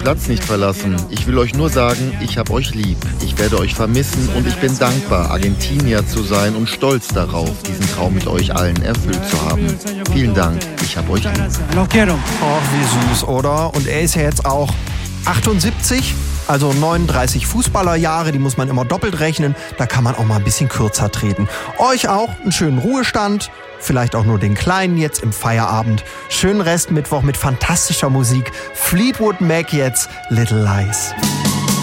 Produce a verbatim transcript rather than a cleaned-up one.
Platz nicht verlassen. Ich will euch nur sagen, ich hab euch lieb. Ich werde euch vermissen und ich bin dankbar, Argentinier zu sein und stolz darauf, diesen Traum mit euch allen erfüllt zu haben. Vielen Dank, ich hab euch lieb. Oh, wie süß, oder? Und er ist ja jetzt auch achtundsiebzig, also neununddreißig Fußballerjahre, die muss man immer doppelt rechnen. Da kann man auch mal ein bisschen kürzer treten. Euch auch einen schönen Ruhestand, vielleicht auch nur den kleinen jetzt im Feierabend. Schönen Restmittwoch mit fantastischer Musik. Fleetwood Mac jetzt, Little Lies.